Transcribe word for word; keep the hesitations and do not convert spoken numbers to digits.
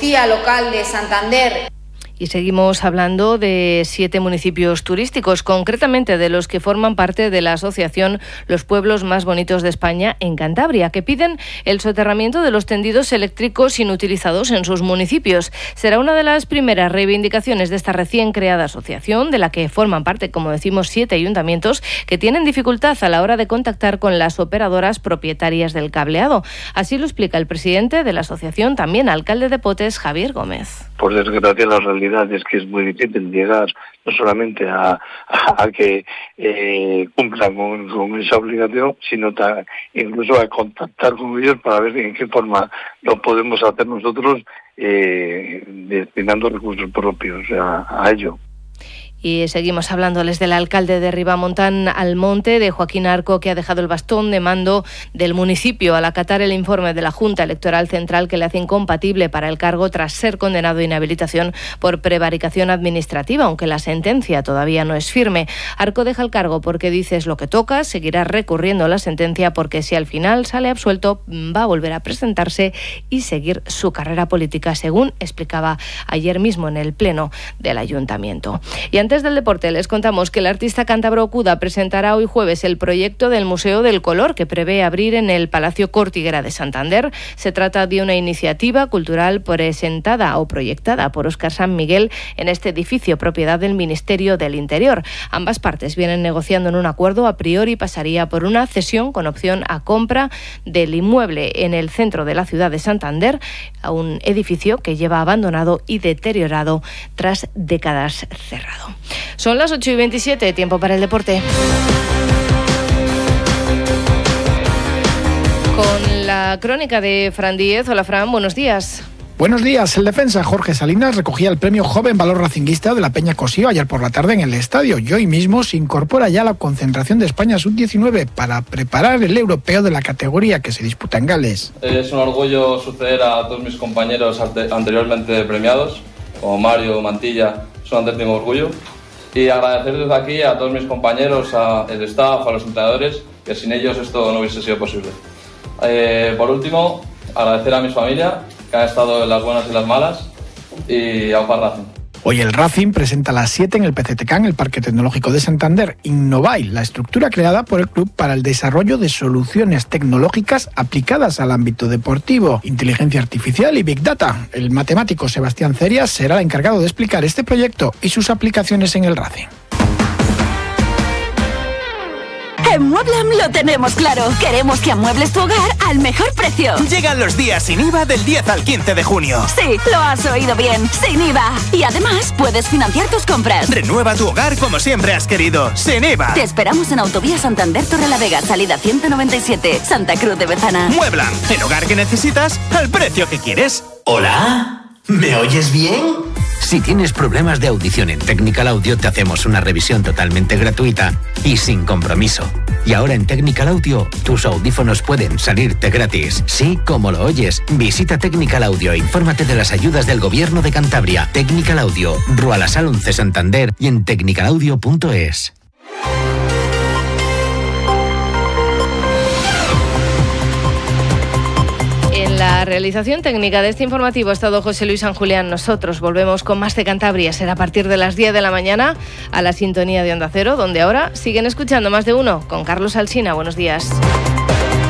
Policía Local de Santander. Y seguimos hablando de siete municipios turísticos, concretamente de los que forman parte de la asociación Los Pueblos Más Bonitos de España en Cantabria, que piden el soterramiento de los tendidos eléctricos inutilizados en sus municipios. Será una de las primeras reivindicaciones de esta recién creada asociación, de la que forman parte, como decimos, siete ayuntamientos que tienen dificultad a la hora de contactar con las operadoras propietarias del cableado. Así lo explica el presidente de la asociación, también alcalde de Potes, Javier Gómez. Por desgracia, la realidad es que es muy difícil llegar no solamente a, a, a que eh, cumplan con, con esa obligación, sino ta, incluso a contactar con ellos para ver en qué forma lo podemos hacer nosotros eh, destinando recursos propios a, a ello. Y seguimos hablándoles del alcalde de Ribamontán Almonte, de Joaquín Arco, que ha dejado el bastón de mando del municipio al acatar el informe de la Junta Electoral Central que le hace incompatible para el cargo tras ser condenado a inhabilitación por prevaricación administrativa, aunque la sentencia todavía no es firme. Arco deja el cargo porque dice es lo que toca, seguirá recurriendo la sentencia porque si al final sale absuelto va a volver a presentarse y seguir su carrera política, según explicaba ayer mismo en el pleno del ayuntamiento. Y antes Antes del deporte, les contamos que el artista cántabro Cuda presentará hoy jueves el proyecto del Museo del Color, que prevé abrir en el Palacio Córtiguera de Santander. Se trata de una iniciativa cultural presentada o proyectada por Óscar San Miguel en este edificio, propiedad del Ministerio del Interior. Ambas partes vienen negociando en un acuerdo. A priori pasaría por una cesión con opción a compra del inmueble en el centro de la ciudad de Santander, a un edificio que lleva abandonado y deteriorado tras décadas cerrado. Son las ocho y veintisiete, tiempo para el deporte. Con la crónica de Fran Díez. Hola, Fran, buenos días. Buenos días. El defensa Jorge Salinas recogía el premio Joven Valor Racinguista de la Peña Cosío ayer por la tarde en el estadio y hoy mismo se incorpora ya a la concentración de España sub diecinueve para preparar el europeo de la categoría que se disputa en Gales. Es un orgullo suceder a todos mis compañeros anteriormente premiados, como Mario, Mantilla. Es un auténtico orgullo. Y agradecer desde aquí a todos mis compañeros, al staff, a los entrenadores, que sin ellos esto no hubiese sido posible. Eh, por último, agradecer a mi familia, que han estado en las buenas y las malas, y a Opar Racing. Hoy el Racing presenta a las siete en el P C T C A, en el Parque Tecnológico de Santander, Innovai, la estructura creada por el club para el desarrollo de soluciones tecnológicas aplicadas al ámbito deportivo, inteligencia artificial y Big Data. El matemático Sebastián Cerias será el encargado de explicar este proyecto y sus aplicaciones en el Racing. En Mueblam lo tenemos claro. Queremos que amuebles tu hogar al mejor precio. Llegan los días sin I V A del diez al quince de junio. Sí, lo has oído bien, sin I V A. Y además puedes financiar tus compras. Renueva tu hogar como siempre has querido, sin I V A. Te esperamos en Autovía Santander Torrelavega, salida ciento noventa y siete, Santa Cruz de Bezana. Mueblam, el hogar que necesitas al precio que quieres. ¿Hola? ¿Me oyes bien? Si tienes problemas de audición en Technical Audio, te hacemos una revisión totalmente gratuita y sin compromiso. Y ahora en Technical Audio, tus audífonos pueden salirte gratis. Sí, como lo oyes. Visita Technical Audio e infórmate de las ayudas del Gobierno de Cantabria. Technical Audio, Rua La Sal once Santander y en technical audio punto es. En la realización técnica de este informativo ha estado José Luis San Julián. Nosotros volvemos con más de Cantabria. Será a partir de las diez de la mañana a la sintonía de Onda Cero, donde ahora siguen escuchando Más de Uno con Carlos Alsina. Buenos días.